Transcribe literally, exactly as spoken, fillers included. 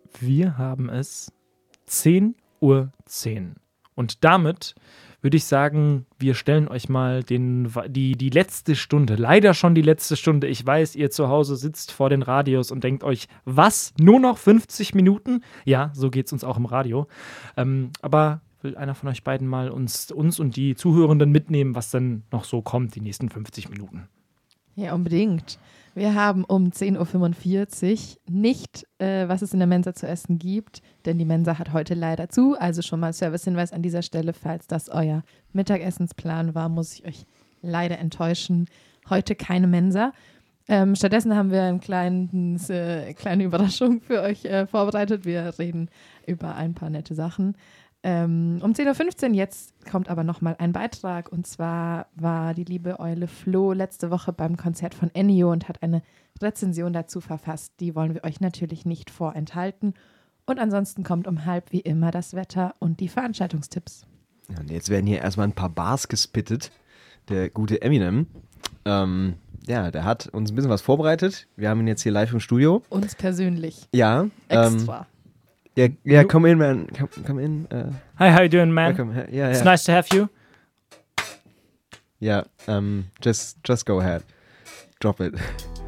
Wir haben es zehn Uhr zehn. Und damit würde ich sagen, wir stellen euch mal den, die, die letzte Stunde, leider schon die letzte Stunde. Ich weiß, ihr zu Hause sitzt vor den Radios und denkt euch, was, nur noch fünfzig Minuten? Ja, so geht es uns auch im Radio. Ähm, aber will einer von euch beiden mal uns, uns und die Zuhörenden mitnehmen, was dann noch so kommt, die nächsten fünfzig Minuten? Ja, unbedingt. Wir haben um zehn Uhr fünfundvierzig nicht, äh, was es in der Mensa zu essen gibt, denn die Mensa hat heute leider zu. Also schon mal Servicehinweis an dieser Stelle, falls das euer Mittagessensplan war, muss ich euch leider enttäuschen. Heute keine Mensa. Ähm, stattdessen haben wir eine kleinen, äh, kleine Überraschung für euch äh, vorbereitet. Wir reden über ein paar nette Sachen. Ähm, um zehn Uhr fünfzehn jetzt kommt aber nochmal ein Beitrag, und zwar war die liebe Eule Flo letzte Woche beim Konzert von Ennio und hat eine Rezension dazu verfasst. Die wollen wir euch natürlich nicht vorenthalten, und ansonsten kommt um halb wie immer das Wetter und die Veranstaltungstipps. Ja, und jetzt werden hier erstmal ein paar Bars gespittet. Der gute Eminem, ähm, ja, der hat uns ein bisschen was vorbereitet. Wir haben ihn jetzt hier live im Studio. Uns persönlich. Ja. Extra. Ähm, Yeah, yeah, come in, man. Come, come in. Uh, Hi, how you doing, man? welcome. Yeah, yeah. It's nice to have you. Yeah, um, just, just go ahead. Drop it.